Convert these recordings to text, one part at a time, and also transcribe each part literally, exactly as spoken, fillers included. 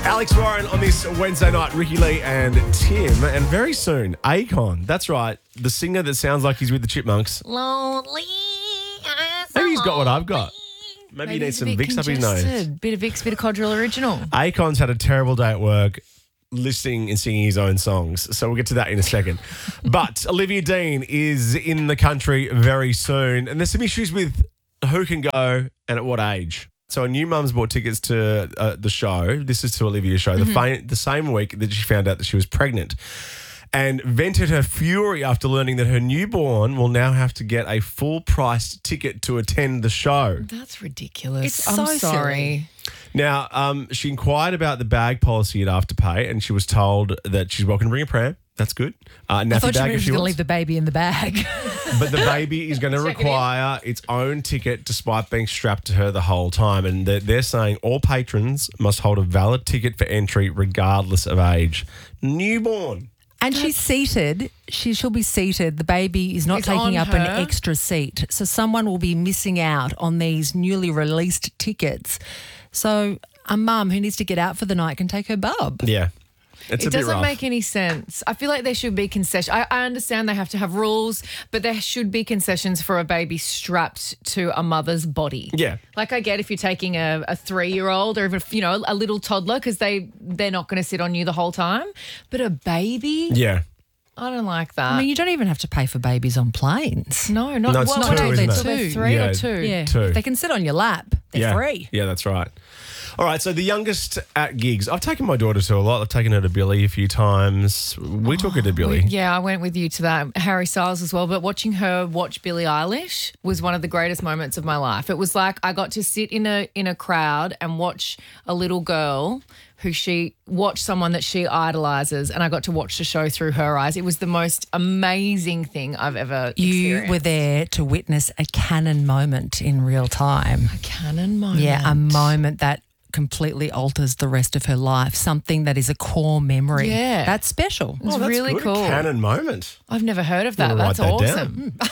Alex Warren on this Wednesday night, Ricky Lee and Tim. And very soon, Akon. That's right, the singer that sounds like he's with the Chipmunks. Lonely. Maybe he's got what I've got. Maybe, he needs some Vicks up his nose. Bit of Vicks, bit of Codrill Original. Akon's had a terrible day at work listening and singing his own songs. So we'll get to that in a second. But Olivia Dean is in the country very soon. And there's some issues with who can go and at what age. So a new mum's bought tickets to uh, the show. This is to Olivia's show. Mm-hmm. The, fa- the same week that she found out that she was pregnant. And vented her fury after learning that her newborn will now have to get a full-priced ticket to attend the show. That's ridiculous. It's I'm so sorry. silly. Now, um, she inquired about the bag policy at Afterpay, and she was told that she's welcome to bring a pram. That's good. Uh, I nappy thought you bag were if she going to wants. leave the baby in the bag. But the baby is going to Check it require its own ticket despite being strapped to her the whole time. And they're, they're saying all patrons must hold a valid ticket for entry regardless of age. Newborn. And she's seated. She, she'll be seated. The baby is not It's taking on up an her. extra seat. So someone will be missing out on these newly released tickets. So a mum who needs to get out for the night can take her bub. Yeah. It's It a bit doesn't rough. make any sense. I feel like there should be concessions. I, I understand they have to have rules, but there should be concessions for a baby strapped to a mother's body. Yeah. Like I get if you're taking a, a three-year-old or even, you know, a little toddler because they, they're not going to sit on you the whole time. But a baby? Yeah. I don't like that. I mean, you don't even have to pay for babies on planes. no, not No, it's what, two, what isn't age? it? So they're Two. three Yeah. or two? Yeah. Two. They can sit on your lap. They're yeah. free. Yeah, that's right. All right, so the youngest at gigs. I've taken my daughter to a lot. I've taken her to Billy a few times. We took her to Billy. Yeah, I went with you to that. Harry Styles as well. But watching her watch Billie Eilish was one of the greatest moments of my life. It was like I got to sit in a in a crowd and watch a little girl who she watch someone that she idolizes, and I got to watch the show through her eyes. It was the most amazing thing I've ever You experienced. were there to witness a canon moment in real time. A canon moment. Yeah, a moment that completely alters the rest of her life, something that is a core memory. Yeah. That's special. It's Oh, that's really good. cool. A canon moment. I've never heard of that. I'll That's write that awesome. down.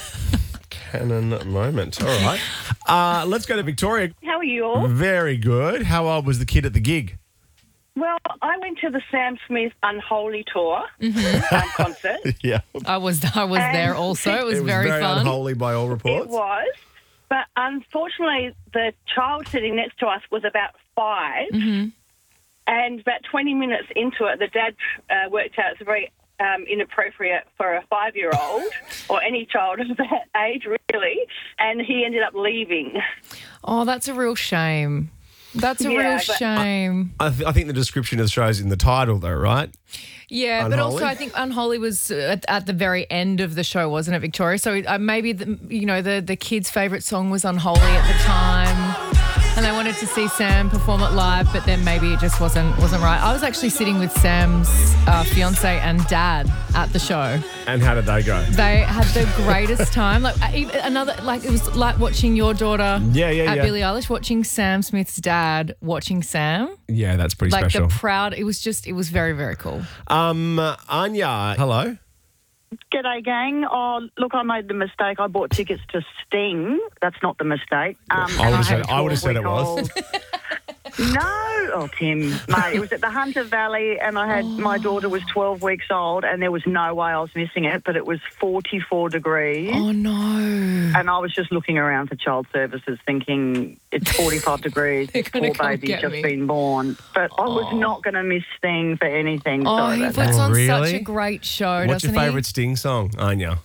Canon moment. All right. Uh, let's go to Victoria. How are you all? Very good. How old was the kid at the gig? Well, I went to the Sam Smith Unholy Tour um, concert. Yeah. I was I was And there also. It was it was very, very fun. unholy by all reports. It was. But unfortunately, the child sitting next to us was about five. Mm-hmm. And about twenty minutes into it, the dad uh, worked out it's very um, inappropriate for a five-year-old or any child of that age, really. And he ended up leaving. Oh, that's a real shame. That's a Yeah, real but- shame. I, th- I think the description of the show is in the title, though, right? Yeah, but Unholy? also I think Unholy was at, at the very end of the show, wasn't it, Victoria? So uh, maybe the, you know the the kids' favourite song was Unholy at the time, and they wanted to see Sam perform it live, but then maybe it just wasn't wasn't right. I was actually sitting with Sam's uh, fiance and dad at the show. And how did they go? They had the greatest time. Like uh, even another, like it was like watching your daughter Yeah, yeah, at yeah. Billie Eilish, watching Sam Smith's dad watching Sam. Yeah, that's pretty Like special. the proud. It was just. It was very very cool. um, Anya, hello. G'day, gang. Oh, look, I made the mistake. I bought tickets to Sting. That's not the mistake. Um, I and would've had said- a I would've said it was. twelve-week-old. No. Oh, Tim. Mate, it was at the Hunter Valley, and I had my daughter was twelve weeks old, and there was no way I was missing it, but it was forty-four degrees. Oh no. And I was just looking around for child services thinking it's forty-five degrees, They're this gonna poor come baby's get just me. been born. But I was not going to miss Sting for anything. Oh, Sorry he about puts that. Oh, on really? such a great show, What's your doesn't favourite Sting song, Anya?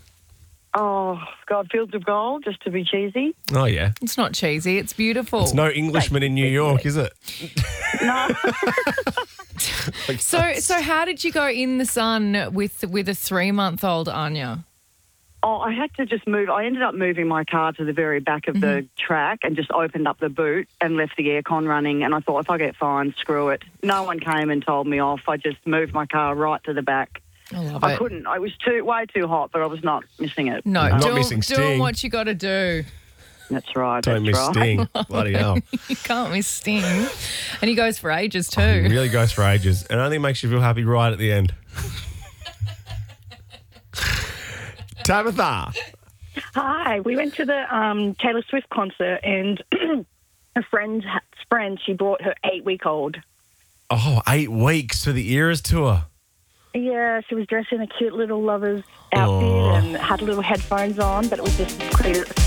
Oh, God, Fields of Gold, just to be cheesy. Oh, yeah. he? It's not cheesy. It's beautiful. It's no Englishman in New York, is it? No. so, so how did you go in the sun with with a three month old Anya? Oh, I had to just move. I ended up moving my car to the very back of the track and just opened up the boot and left the aircon running. And I thought, if I get fined, screw it. No one came and told me off. I just moved my car right to the back. I love I it. couldn't. I was too way too hot, but I was not missing it. No, Not doing, missing doing Sting. what you got to do. That's right. Don't that's miss right. Sting. Bloody hell. You can't miss Sting, and he goes for ages too. It really goes for ages. And I think it makes you feel happy right at the end. Tabitha. Hi, we went to the um, Taylor Swift concert, and a friend's friend, she brought her eight-week-old, Oh, eight weeks for the Eras tour. Yeah, she was dressed in a cute little lover's outfit Oh. and had little headphones on, but it was just pretty.